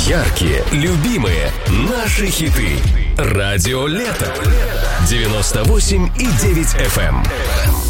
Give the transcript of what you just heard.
Яркие, любимые, наши хиты. Радио Лето. 98,9 FM.